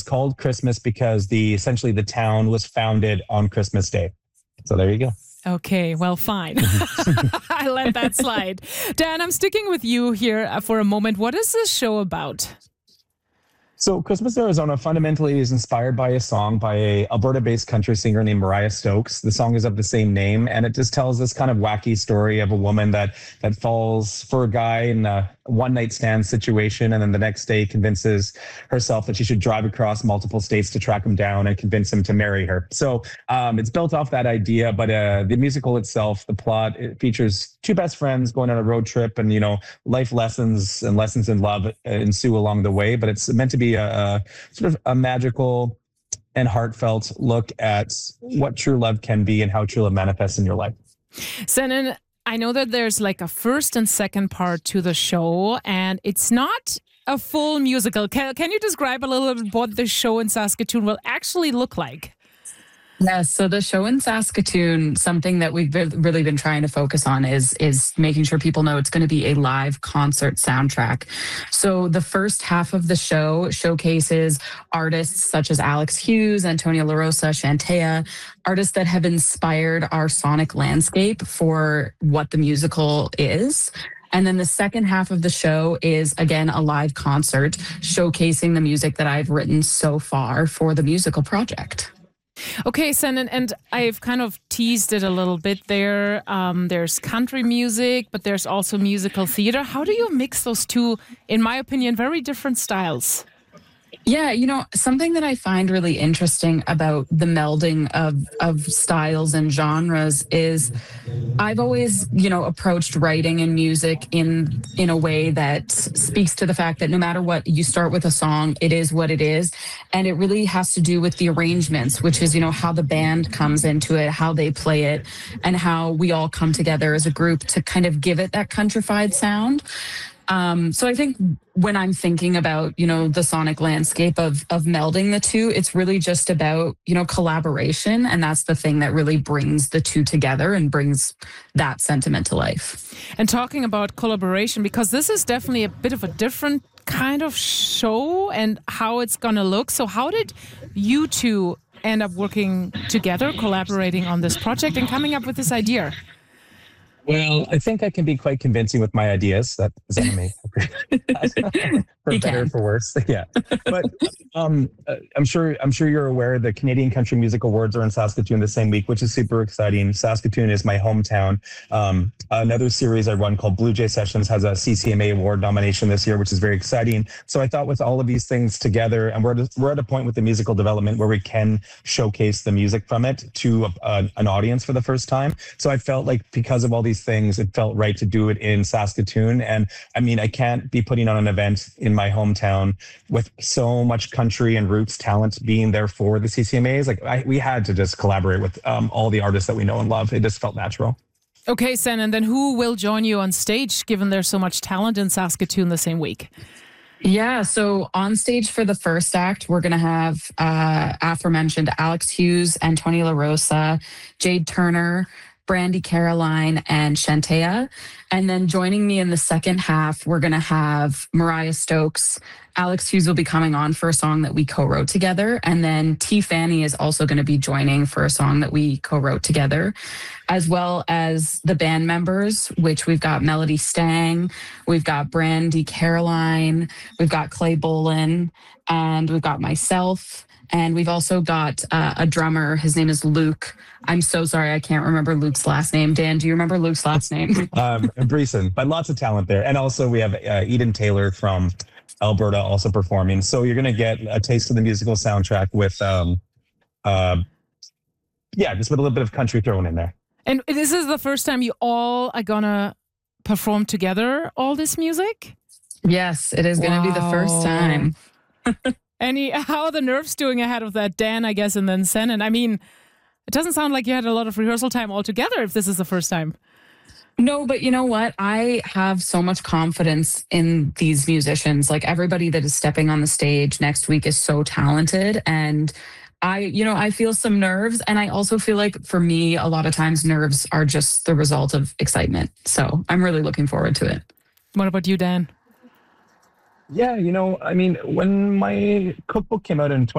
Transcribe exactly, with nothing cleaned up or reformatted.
called Christmas because the essentially the town was founded on Christmas Day. So there you go. Okay, well, fine. I let that slide. Dan, I'm sticking with you here for a moment. What is this show about? So Christmas, Arizona fundamentally is inspired by a song by a Alberta-based country singer named Mariah Stokes. The song is of the same name, and it just tells this kind of wacky story of a woman that that falls for a guy in a one-night stand situation, and then the next day convinces herself that she should drive across multiple states to track him down and convince him to marry her. So um, it's built off that idea, but uh, the musical itself, the plot, it features two best friends going on a road trip, and you know, life lessons and lessons in love ensue along the way. But it's meant to be a, a sort of a magical and heartfelt look at what true love can be and how true love manifests in your life. Senan, I know that there's like a first and second part to the show, and it's not a full musical. Can, can you describe a little bit what the show in Saskatoon will actually look like? Yes, so the show in Saskatoon, something that we've really been trying to focus on is is making sure people know it's going to be a live concert soundtrack. So the first half of the show showcases artists such as Alex Hughes, Antonia LaRosa, Shantea, artists that have inspired our sonic landscape for what the musical is. And then the second half of the show is, again, a live concert showcasing the music that I've written so far for the musical project. Okay, Senan, and I've kind of teased it a little bit there. Um, there's country music, but there's also musical theater. How do you mix those two, in my opinion, very different styles? Yeah, you know, something that I find really interesting about the melding of, of styles and genres is I've always, you know, approached writing and music in in a way that speaks to the fact that no matter what, you start with a song, it is what it is. And it really has to do with the arrangements, which is, you know, how the band comes into it, how they play it, and how we all come together as a group to kind of give it that countrified sound. Um, so I think when I'm thinking about, you know, the sonic landscape of of melding the two, it's really just about, you know, collaboration. And that's the thing that really brings the two together and brings that sentiment to life. And talking about collaboration, because this is definitely a bit of a different kind of show and how it's going to look. So how did you two end up working together, collaborating on this project and coming up with this idea? Well, I think I can be quite convincing with my ideas. That is that me. For You better or can. for worse. Yeah. But um, uh, I'm sure I'm sure you're aware the Canadian Country Music Awards are in Saskatoon the same week, which is super exciting. Saskatoon is my hometown. Um, another series I run called Blue Jay Sessions has a C C M A award nomination this year, which is very exciting. So I thought with all of these things together, and we're at, we're at a point with the musical development where we can showcase the music from it to a, a, an audience for the first time. So I felt like because of all these things, it felt right to do it in Saskatoon. And I mean, I can't be putting on an event in my hometown with so much country and roots talent being there for the C C M As. Like I, we had to just collaborate with um, all the artists that we know and love. It just felt natural. Okay, Sen, and then who will join you on stage, given there's so much talent in Saskatoon the same week? Yeah, so on stage for the first act, we're going to have uh, aforementioned Alex Hughes, Antonia LaRosa, Jade Turner, Brandy Caroline, and Shantea. And then joining me in the second half, we're going to have Mariah Stokes. Alex Hughes will be coming on for a song that we co-wrote together. And then T. Fanny is also going to be joining for a song that we co-wrote together, as well as the band members, which we've got Melody Stang, we've got Brandy Caroline, we've got Clay Bolin, and we've got myself. And we've also got uh, a drummer. His name is Luke. I'm so sorry, I can't remember Luke's last name. Dan, do you remember Luke's last name? um, Breeson, but lots of talent there. And also we have uh, Eden Taylor from Alberta also performing. So you're going to get a taste of the musical soundtrack with, um, uh, yeah, just with a little bit of country thrown in there. And this is the first time you all are going to perform together, all this music? Yes, it is going to Wow. be the first time. Any, how are the nerves doing ahead of that, Dan, I guess, and then Sen? And I mean, it doesn't sound like you had a lot of rehearsal time altogether if this is the first time. No, but you know what? I have so much confidence in these musicians. Like everybody that is stepping on the stage next week is so talented. And I, you know, I feel some nerves. And I also feel like for me, a lot of times nerves are just the result of excitement. So I'm really looking forward to it. What about you, Dan? Yeah, you know, I mean, when my cookbook came out in